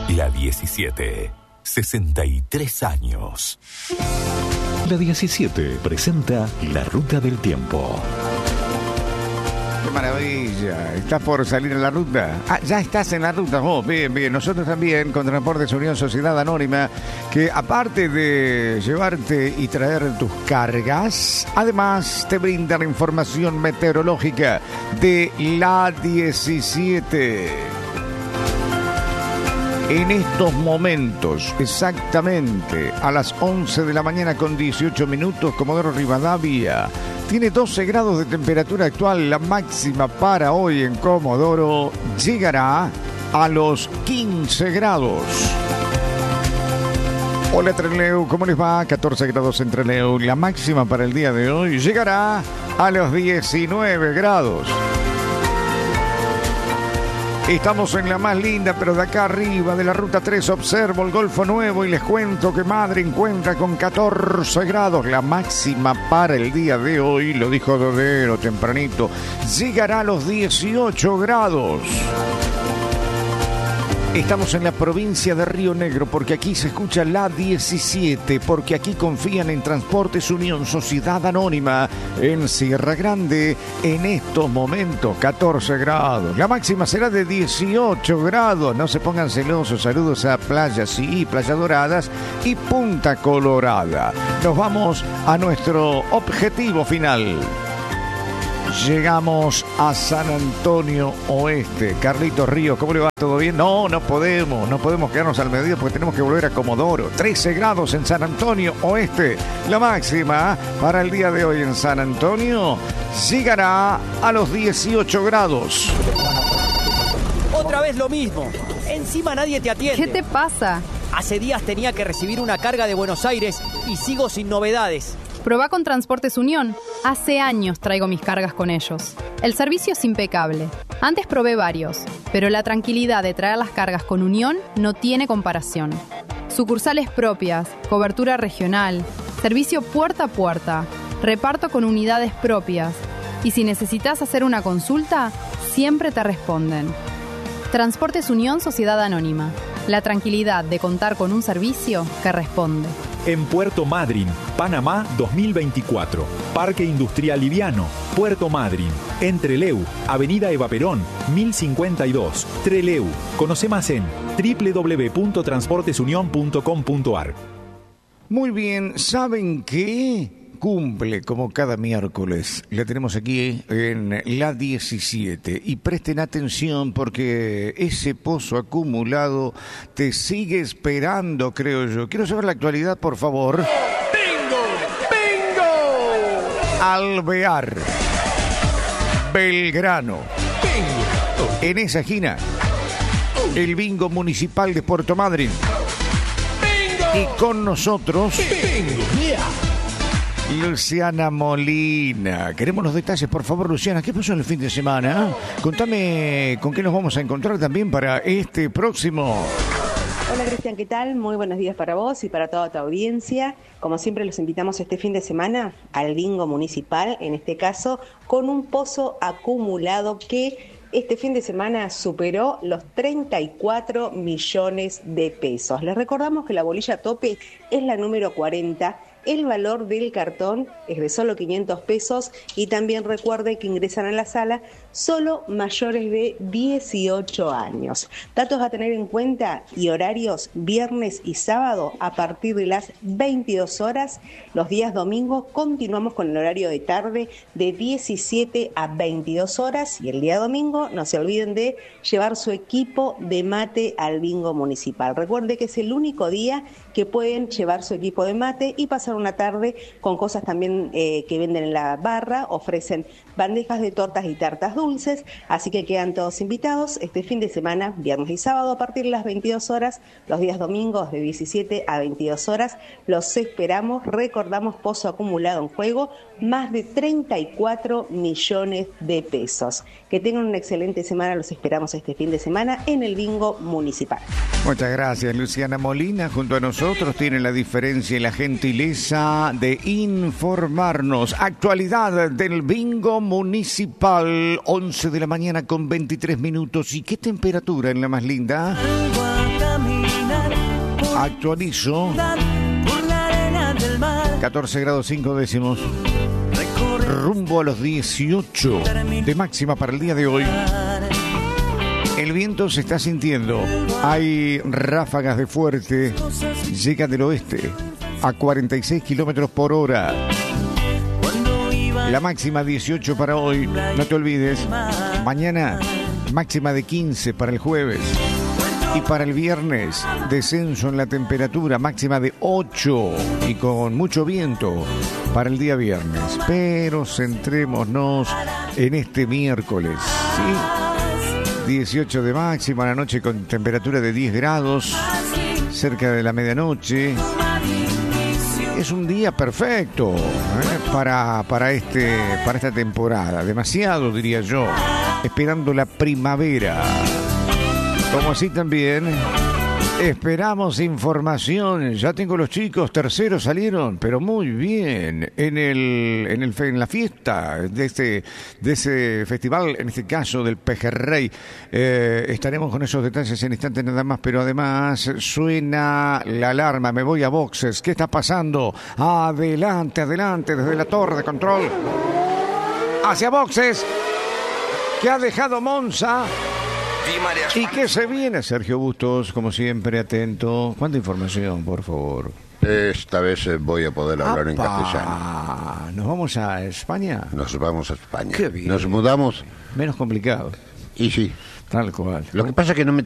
La 17. 63 años. La 17 presenta La Ruta del Tiempo. ¡Qué maravilla! ¿Estás por salir en la ruta? Ah, ya estás en la ruta. Oh, bien, bien. Nosotros también, con Transportes Unión Sociedad Anónima, que aparte de llevarte y traer tus cargas, además te brindan información meteorológica de la 17. En estos momentos, exactamente a las 11 de la mañana con 18 minutos, Comodoro Rivadavia tiene 12 grados de temperatura actual. La máxima para hoy en Comodoro llegará a los 15 grados. Hola Trelew, ¿cómo les va? 14 grados en Trelew. La máxima para el día de hoy llegará a los 19 grados. Estamos en la más linda, pero de acá arriba, de la Ruta 3, observo el Golfo Nuevo y les cuento que Madrid encuentra con 14 grados. La máxima para el día de hoy, lo dijo Dodero tempranito, llegará a los 18 grados. Estamos en la provincia de Río Negro porque aquí se escucha la 17, porque aquí confían en Transportes Unión Sociedad Anónima. En Sierra Grande, en estos momentos, 14 grados. La máxima será de 18 grados. No se pongan celosos. Saludos a Playa Sí, Playa Doradas y Punta Colorada. Nos vamos a nuestro objetivo final. Llegamos a San Antonio Oeste. Carlitos Ríos, ¿cómo le va? ¿Todo bien? No podemos quedarnos al mediodía porque tenemos que volver a Comodoro. 13 grados en San Antonio Oeste. La máxima para el día de hoy en San Antonio llegará a los 18 grados. Otra vez lo mismo. Encima nadie te atiende. ¿Qué te pasa? Hace días tenía que recibir una carga de Buenos Aires y sigo sin novedades. Probá con Transportes Unión. Hace años traigo mis cargas con ellos. El servicio es impecable. Antes probé varios, pero la tranquilidad de traer las cargas con Unión no tiene comparación. Sucursales propias, cobertura regional, servicio puerta a puerta, reparto con unidades propias. Y si necesitas hacer una consulta, siempre te responden. Transportes Unión Sociedad Anónima. La tranquilidad de contar con un servicio que responde. En Puerto Madryn, Panamá 2024. Parque Industrial Liviano, Puerto Madryn. En Trelew, Avenida Eva Perón, 1052. Trelew. Conoce más en www.transportesunion.com.ar. Muy bien, ¿saben qué? Cumple como cada miércoles. La tenemos aquí en la 17. Y presten atención porque ese pozo acumulado te sigue esperando, creo yo. Quiero saber la actualidad, por favor. ¡Bingo! ¡Bingo! Alvear. Belgrano. ¡Bingo! En esa esquina, el bingo municipal de Puerto Madryn. ¡Bingo! Y con nosotros... ¡Bingo! Yeah. Luciana Molina. Queremos los detalles, por favor, Luciana. ¿Qué pasó en el fin de semana? Contame con qué nos vamos a encontrar también para este próximo... Hola Cristian, ¿qué tal? Muy buenos días para vos y para toda tu audiencia. Como siempre los invitamos este fin de semana al bingo municipal, en este caso, con un pozo acumulado que este fin de semana superó los 34 millones de pesos. Les recordamos que la bolilla tope es la número 40. El valor del cartón es de solo 500 pesos y también recuerde que ingresan a la sala solo mayores de 18 años. Datos a tener en cuenta y horarios: viernes y sábado a partir de las 22 horas. Los días domingos continuamos con el horario de tarde de 17 a 22 horas y el día domingo no se olviden de llevar su equipo de mate al bingo municipal. Recuerde que es el único día que pueden llevar su equipo de mate y pasar una tarde con cosas también que venden en la barra. Ofrecen bandejas de tortas y tartas dulces, así que quedan todos invitados este fin de semana, viernes y sábado a partir de las 22 horas, los días domingos de 17 a 22 horas. Los esperamos. Recordamos, pozo acumulado en juego, más de 34 millones de pesos. Que tengan una excelente semana. Los esperamos este fin de semana en el bingo municipal. Muchas gracias, Luciana Molina. Junto a nosotros tiene la diferencia y la gentileza de informarnos. Actualidad del bingo municipal, 11 de la mañana con 23 minutos. ¿Y qué temperatura en la más linda? Actualizo. 14 grados 5 décimos. Rumbo a los 18 de máxima para el día de hoy. El viento se está sintiendo. Hay ráfagas de fuerte. Llega del oeste a 46 kilómetros por hora. La máxima 18 para hoy. No te olvides. Mañana máxima de 15 para el jueves. Y para el viernes, descenso en la temperatura, máxima de 8 y con mucho viento para el día viernes. Pero centrémonos en este miércoles, ¿sí? 18 de máxima, la noche con temperatura de 10 grados, cerca de la medianoche. Es un día perfecto para esta temporada, demasiado diría yo, esperando la primavera. Como así también esperamos información. Ya tengo los chicos, terceros salieron, pero muy bien en la fiesta de ese festival, en este caso del Pejerrey. Estaremos con esos detalles en instantes nada más, pero además suena la alarma. Me voy a boxes. ¿Qué está pasando? Adelante, desde la torre de control hacia boxes. ¿Qué ha dejado Monza? ¿Y qué se viene? Sergio Bustos, como siempre, atento. ¿Cuánta información, por favor? Esta vez voy a poder hablar en castellano. ¿Nos vamos a España? Nos vamos a España. Qué bien. Nos mudamos. Menos complicado. Y sí. Tal cual. Lo que pasa es que no me